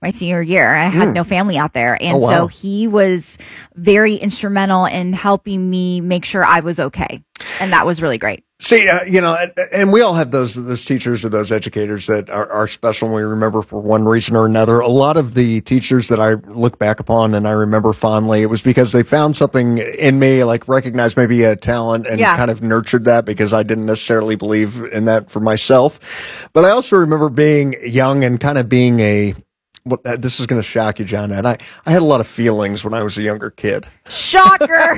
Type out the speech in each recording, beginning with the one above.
my senior year. I had no family out there. And wow. so he was very instrumental in helping me make sure I was okay. And that was really great. See, and we all have those teachers or those educators that are special and we remember for one reason or another. A lot of the teachers that I look back upon and I remember fondly, it was because they found something in me, like recognized maybe a talent and kind of nurtured that because I didn't necessarily believe in that for myself. But I also remember being young and kind of being this is going to shock you, John, and I had a lot of feelings when I was a younger kid. Shocker!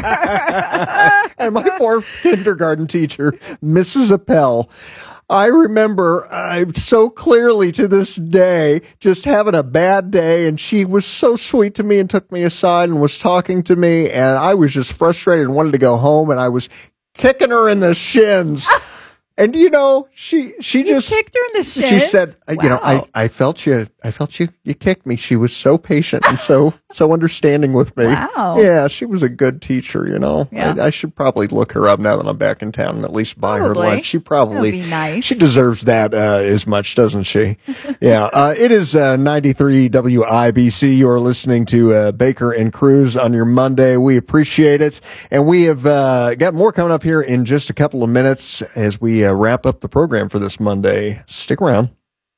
And my poor kindergarten teacher, Mrs. Appel, I remember so clearly to this day just having a bad day, and she was so sweet to me and took me aside and was talking to me, and I was just frustrated and wanted to go home, and I was kicking her in the shins. And she just kicked her in the shins. She said, Wow. I felt you kicked me. She was so patient and so understanding with me. Wow. Yeah, she was a good teacher, Yeah. I should probably look her up now that I'm back in town and at least buy her lunch. She That'd be nice. she deserves that as much, doesn't she? Yeah. It is 93 WIBC. You are listening to Baker and Cruz on your Monday. We appreciate it. And we have got more coming up here in just a couple of minutes as we wrap up the program for this Monday. Stick around.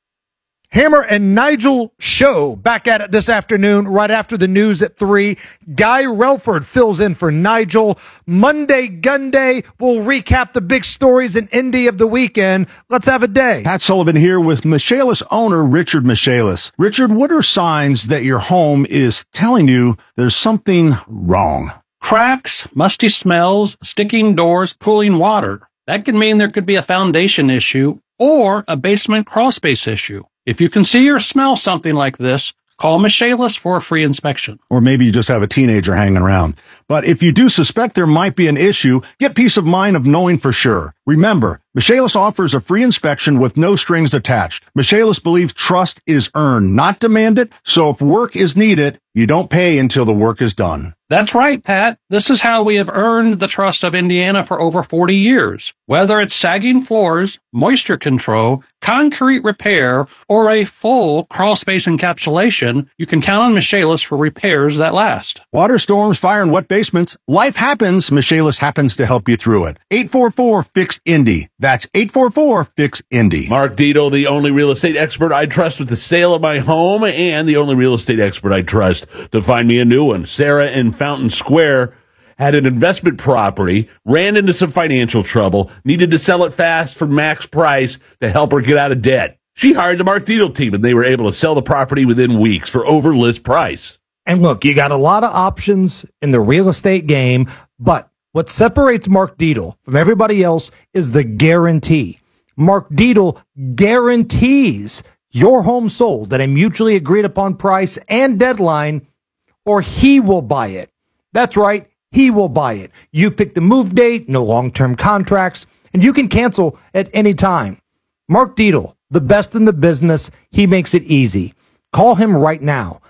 Hammer and Nigel show back at it this afternoon, right after the news at 3. Guy Relford fills in for Nigel. Monday Gun Day. We'll recap the big stories in Indy of the weekend. Let's have a day. Pat Sullivan here with Michaelis owner Richard Michaelis. Richard, what are signs that your home is telling you there's something wrong? Cracks, musty smells, sticking doors, pooling water. That could mean there could be a foundation issue or a basement crawl space issue. If you can see or smell something like this, call Michaelis for a free inspection. Or maybe you just have a teenager hanging around. But if you do suspect there might be an issue, get peace of mind of knowing for sure. Remember, Michaelis offers a free inspection with no strings attached. Michaelis believes trust is earned, not demanded. So if work is needed, you don't pay until the work is done. That's right, Pat. This is how we have earned the trust of Indiana for over 40 years. Whether it's sagging floors, moisture control, concrete repair, or a full crawl space encapsulation, you can count on Michaelis for repairs that last. Water storms, fire, and wet basements. Life happens. Michaelis happens to help you through it. 844-FIX-INDY. That's 844-FIX-INDY. Mark Dito, the only real estate expert I trust with the sale of my home, and the only real estate expert I trust to find me a new one. Sarah in Fountain Square had an investment property, ran into some financial trouble, needed to sell it fast for max price to help her get out of debt. She hired the Mark Dito team, and they were able to sell the property within weeks for over list price. And look, you got a lot of options in the real estate game, but what separates Mark Dito from everybody else is the guarantee. Mark Dito guarantees your home sold at a mutually agreed upon price and deadline, or he will buy it. That's right, he will buy it. You pick the move date, no long-term contracts, and you can cancel at any time. Mark Dito, the best in the business, he makes it easy. Call him right now,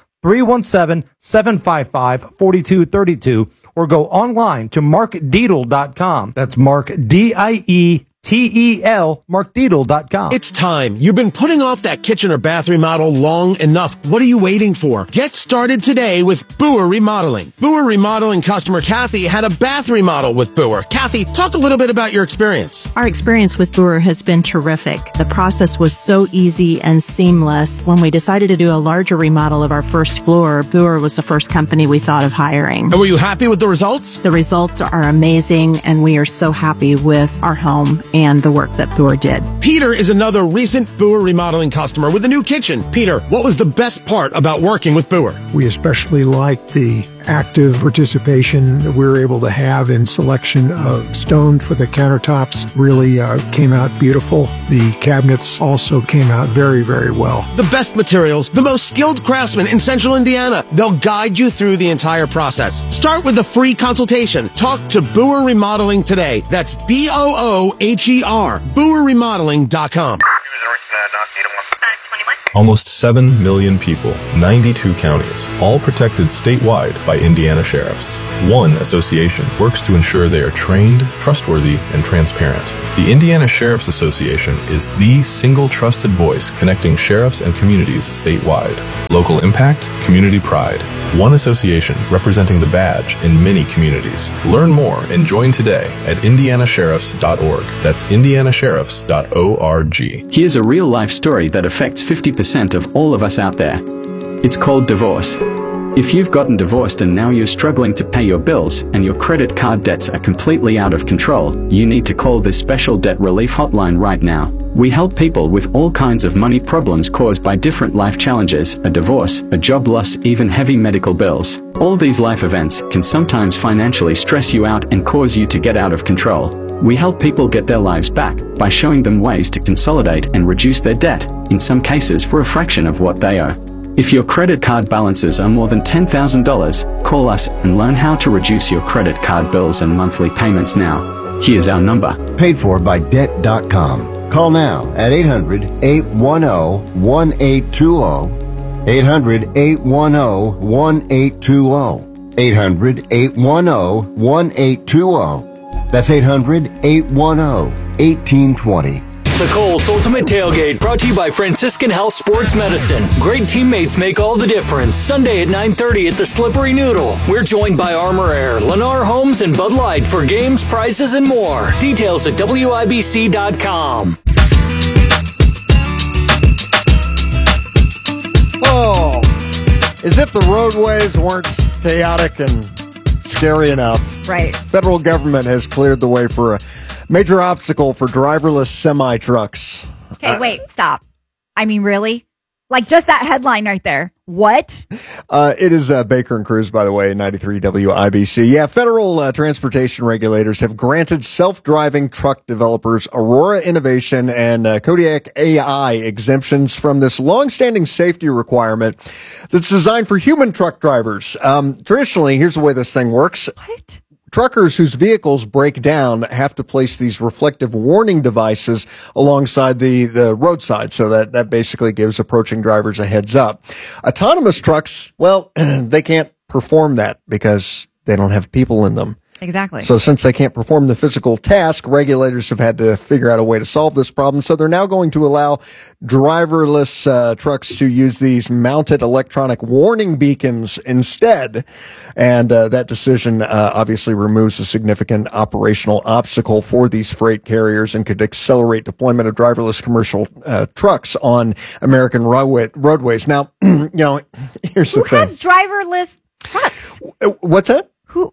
317-755-4232, or go online to markdietel.com. That's Mark, D-I-E-T-E-L, markdietel.com. It's time. You've been putting off that kitchen or bath remodel long enough. What are you waiting for? Get started today with Boer Remodeling. Boer Remodeling customer Kathy had a bath remodel with Boer. Kathy, talk a little bit about your experience. Our experience with Boer has been terrific. The process was so easy and seamless. When we decided to do a larger remodel of our first floor, Boer was the first company we thought of hiring. And were you happy with the results? The results are amazing, and we are so happy with our home and the work that Boer did. Peter is another recent Boer Remodeling customer with a new kitchen. Peter, what was the best part about working with Boer? We especially liked the active participation that we were able to have in selection of stone for the countertops. Really came out beautiful. The cabinets also came out very, very well. The best materials, the most skilled craftsmen in Central Indiana. They'll guide you through the entire process. Start with a free consultation. Talk to Boer Remodeling today. That's B-O-O-H-E-R, BoerRemodeling.com. Almost 7 million people, 92 counties, all protected statewide by Indiana sheriffs. One association works to ensure they are trained, trustworthy, and transparent. The Indiana Sheriff's Association is the single trusted voice connecting sheriffs and communities statewide. Local impact, community pride. One association representing the badge in many communities. Learn more and join today at indianasheriffs.org. That's indianasheriffs.org. Here's a real-life story that affects 50% of all of us out there. It's called divorce. If you've gotten divorced and now you're struggling to pay your bills and your credit card debts are completely out of control, you need to call this special debt relief hotline right now. We help people with all kinds of money problems caused by different life challenges, a divorce, a job loss, even heavy medical bills. All these life events can sometimes financially stress you out and cause you to get out of control. We help people get their lives back by showing them ways to consolidate and reduce their debt, in some cases for a fraction of what they owe. If your credit card balances are more than $10,000, call us and learn how to reduce your credit card bills and monthly payments now. Here's our number. Paid for by Debt.com. Call now at 800-810-1820. 800-810-1820. 800-810-1820. That's 800-810-1820. The Colts Ultimate Tailgate, brought to you by Franciscan Health Sports Medicine. Great teammates make all the difference. Sunday at 9:30 at the Slippery Noodle. We're joined by Armor Air, Lennar Homes, and Bud Light for games, prizes, and more. Details at WIBC.com. Oh, as if the roadways weren't chaotic and scary enough. Right. Federal government has cleared the way for a major obstacle for driverless semi-trucks. Okay, wait, stop. I mean, really? Like just that headline right there. What? It is Baker and Cruz, by the way, 93 WIBC. Yeah, federal transportation regulators have granted self-driving truck developers Aurora Innovation and Kodiak AI exemptions from this long-standing safety requirement that's designed for human truck drivers. Traditionally, here's the way this thing works. What? Truckers whose vehicles break down have to place these reflective warning devices alongside the roadside, so that basically gives approaching drivers a heads up. Autonomous trucks, well, they can't perform that because they don't have people in them. Exactly. So since they can't perform the physical task, regulators have had to figure out a way to solve this problem. So they're now going to allow driverless trucks to use these mounted electronic warning beacons instead. And that decision obviously removes a significant operational obstacle for these freight carriers and could accelerate deployment of driverless commercial trucks on American roadways. Now, you know, here's the thing. Who has driverless trucks? What's that?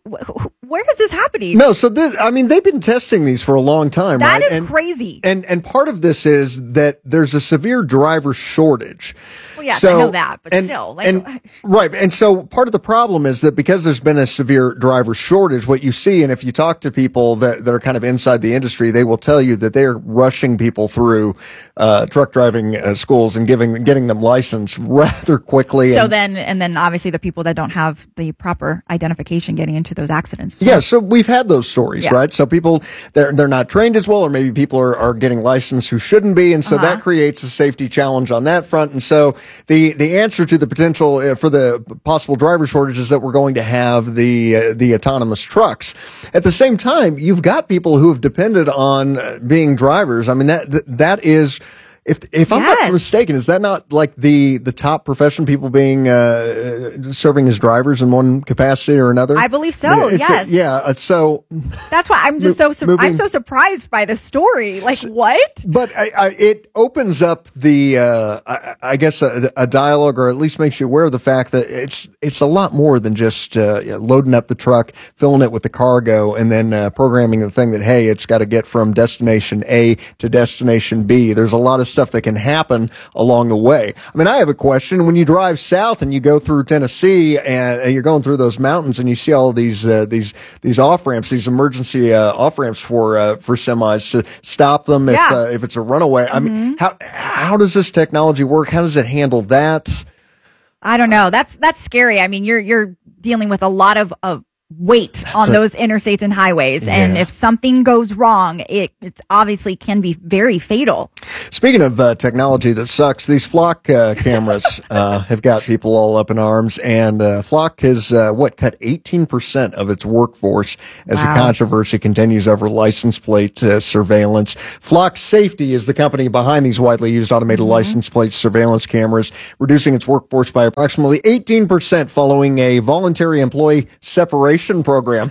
Where is this happening? No, so they've been testing these for a long time, right? That is crazy. And part of this is that there's a severe driver shortage. Well, yes, I know that, but still. Right. And so part of the problem is that because there's been a severe driver shortage, what you see, and if you talk to people that are kind of inside the industry, they will tell you that they're rushing people through truck driving schools and getting them licensed rather quickly. So then obviously the people that don't have the proper identification getting into those accidents. Yeah, so we've had those stories, right? So people, they're not trained as well, or maybe people are getting licensed who shouldn't be, and so that creates a safety challenge on that front. And so the answer to the potential for the possible driver shortage is that we're going to have the autonomous trucks. At the same time, you've got people who have depended on being drivers. I mean, that is. If I'm not mistaken, is that not like the top profession, people being serving as drivers in one capacity or another? I believe so. Yes. So that's why I'm just I'm so surprised by the story. Like what? But it opens up the I guess a dialogue, or at least makes you aware of the fact that it's a lot more than just loading up the truck, filling it with the cargo, and then programming the thing that, hey, it's got to get from destination A to destination B. There's a lot of stuff that can happen along the way. I mean, I have a question. When you drive south and you go through Tennessee and you're going through those mountains and you see all these off ramps, these emergency off ramps for semis to stop them if it's a runaway. I mean, how does this technology work? How does it handle that? I don't know. That's scary. I mean, you're dealing with a lot of weight on those interstates and highways. And if something goes wrong, it obviously can be very fatal. Speaking of technology that sucks, these Flock cameras have got people all up in arms, and Flock has cut 18% of its workforce as the controversy continues over license plate surveillance. Flock Safety is the company behind these widely used automated license plate surveillance cameras, reducing its workforce by approximately 18% following a voluntary employee separation program.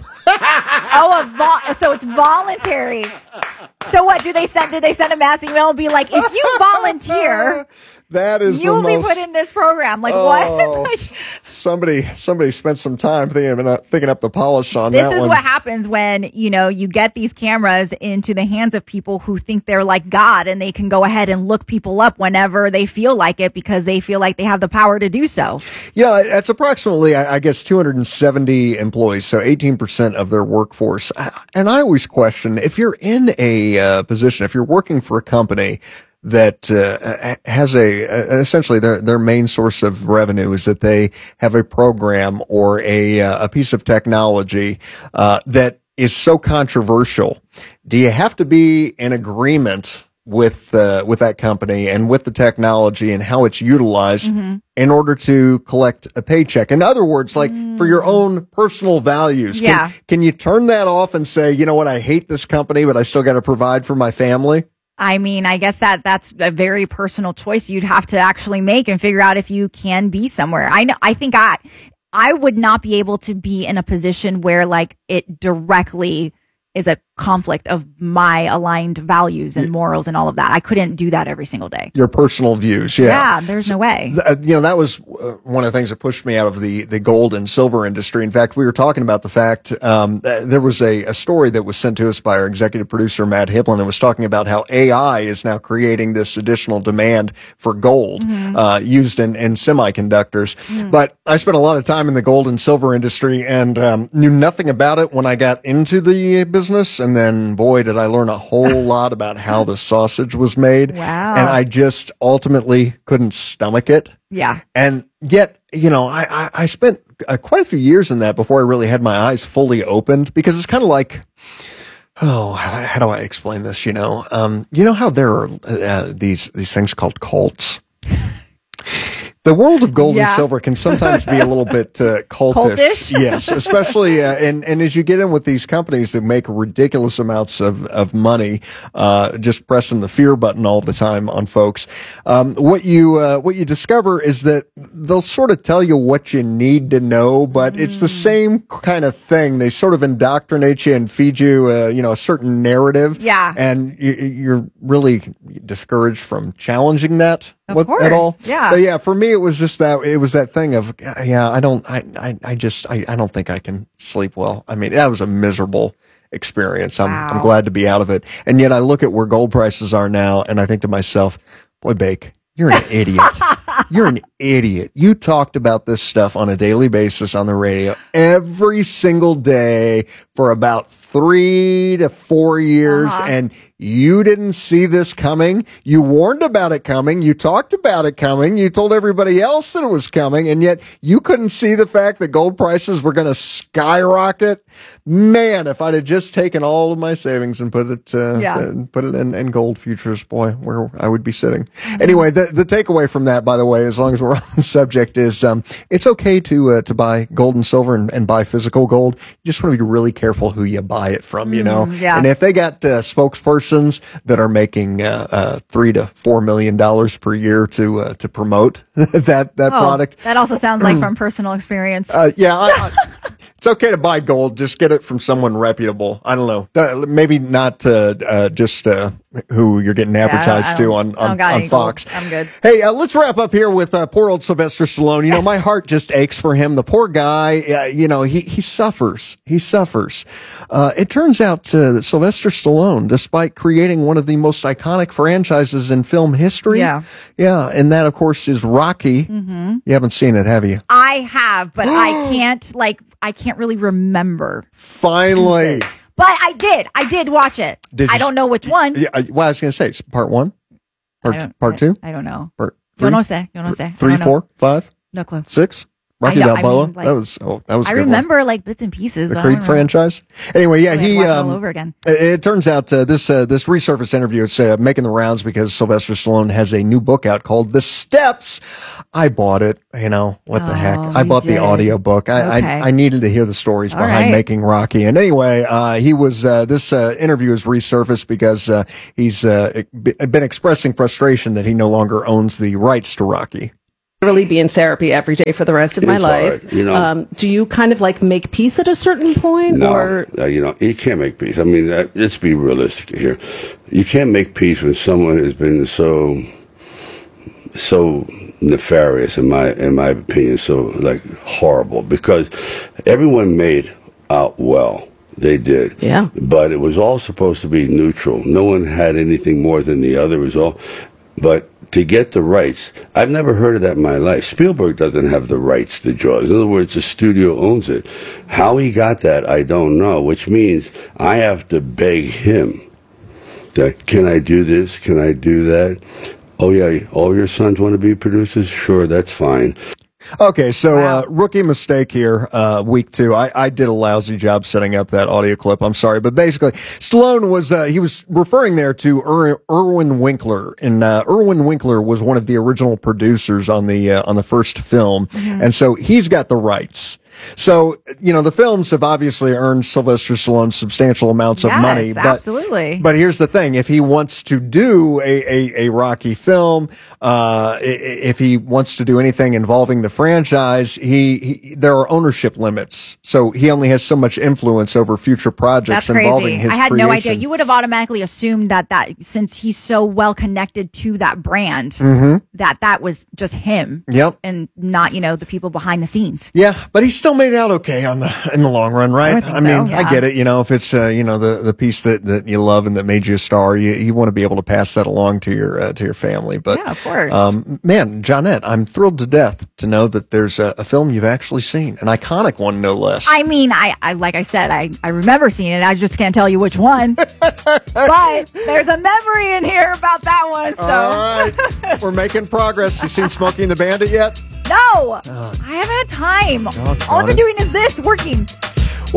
So it's voluntary. So what did they send a mass email and be like, if you volunteer, that is you will be put in this program? Like what? Somebody spent some time thinking up the polish on that one. This is what happens when, you get these cameras into the hands of people who think they're like God, and they can go ahead and look people up whenever they feel like it because they feel like they have the power to do so. Yeah, it's approximately, I guess, 270 employees, so 18% of their workforce. And I always question, if you're in a position, if you're working for a company that has essentially their main source of revenue is that they have a program or a piece of technology that is so controversial. Do you have to be in agreement with that company and with the technology and how it's utilized in order to collect a paycheck? In other words, like for your own personal values, can you turn that off and say, you know what, I hate this company, but I still got to provide for my family? I mean, I guess that's a very personal choice you'd have to actually make and figure out if you can be somewhere. I think I would not be able to be in a position where like it directly is a conflict of my aligned values and morals and all of that. I couldn't do that every single day. Your personal views, yeah. There's no way. That was one of the things that pushed me out of the gold and silver industry. In fact, we were talking about the fact there was a story that was sent to us by our executive producer, Matt Hiplin, and was talking about how AI is now creating this additional demand for gold used in semiconductors. But I spent a lot of time in the gold and silver industry and knew nothing about it when I got into the business. And then, boy, did I learn a whole lot about how the sausage was made. Wow. And I just ultimately couldn't stomach it. Yeah. And yet, I spent quite a few years in that before I really had my eyes fully opened, because it's kind of like, how do I explain this? You know how there are these things called cults? The world of gold and silver can sometimes be a little bit cultish. Yes, especially and as you get in with these companies that make ridiculous amounts of money, just pressing the fear button all the time on folks. What you discover is that they'll sort of tell you what you need to know, but it's the same kind of thing. They sort of indoctrinate you and feed you, a certain narrative. Yeah, and you're really discouraged from challenging that. Of course. At all. Yeah. But yeah, for me, it was just that thing of, I don't think I can sleep well. I mean, that was a miserable experience. I'm glad to be out of it. And yet I look at where gold prices are now and I think to myself, boy, Bake, you're an idiot. You're an idiot. You talked about this stuff on a daily basis on the radio every single day for about 3 to 4 years, and you didn't see this coming. You warned about it coming. You talked about it coming. You told everybody else that it was coming, and yet you couldn't see the fact that gold prices were going to skyrocket. Man, if I'd have just taken all of my savings and put it in gold futures, boy, where I would be sitting. Anyway, the takeaway from that, by the way, as long as we're on the subject, is it's okay to buy gold and silver and buy physical gold. You just want to be really careful who you buy it from, Yeah. And if they got spokespersons that are making $3 to $4 million per year to promote that product, that also sounds like from personal experience. It's okay to buy gold. Just get it from someone reputable. I don't know. Maybe not just who you're getting advertised to on Fox. I'm good. Hey, let's wrap up here with poor old Sylvester Stallone. My heart just aches for him. The poor guy, he suffers. He suffers. It turns out that Sylvester Stallone, despite creating one of the most iconic franchises in film history, and that, of course, is Rocky. You haven't seen it, have you? I have, but I can't really remember. Finally. But I did watch it. I don't know which one. Yeah, well, I was going to say, it's part 1? Part 2? I don't know. Part Yo no sé. 3, 4, 5? No clue. 6? Rocky I know, Balboa. I mean, like, that was a I good remember like bits and pieces. one. The but I Creed don't remember. franchise. Anyway, yeah, Like, he watch it all over again. It turns out this resurface interview is making the rounds because Sylvester Stallone has a new book out called The Steps. I bought it. You know what the heck? I bought the audio book. I needed to hear the stories behind making Rocky. And anyway, he was this interview is resurfaced because he's been expressing frustration that he no longer owns the rights to Rocky. Really be in therapy every day for the rest of my life. Hard, you know. Do you kind of like make peace at a certain point? No, or you know, you can't make peace. I mean, let's be realistic here. You can't make peace when someone has been so nefarious, in my opinion, so like horrible. Because everyone made out well. They did. Yeah. But it was all supposed to be neutral. No one had anything more than the other. It was all, but to get the rights, I've never heard of that in my life. Spielberg doesn't have the rights to Jaws. In other words, the studio owns it. How he got that, I don't know, which means I have to beg him that, can I do this? Can I do that? Oh, yeah, all your sons want to be producers? Sure, that's fine. Okay, so rookie mistake here, week 2. I did a lousy job setting up that audio clip. I'm sorry, but basically, Stallone was he was referring there to Irwin Winkler, and Irwin Winkler was one of the original producers on the first film, and so he's got the rights. So, you know, the films have obviously earned Sylvester Stallone substantial amounts of money. But, absolutely. But here's the thing. If he wants to do a Rocky film, if he wants to do anything involving the franchise, there are ownership limits. So he only has so much influence over future projects involving his I had creation. no idea. You would have automatically assumed that since he's so well connected to that brand, that was just him. Yep. And not, the people behind the scenes. Yeah, but he still made it out okay in the long run, right? I mean, I get it. If it's the piece that you love and that made you a star, you want to be able to pass that along to your family. But yeah, of course. Man, Johnette, I'm thrilled to death to know that there's a film you've actually seen, an iconic one, no less. I mean, I like I said, I remember seeing it. I just can't tell you which one. But there's a memory in here about that one. So all right, we're making progress. You seen Smokey and the Bandit yet? No, I haven't had time. All I've been doing is this, working.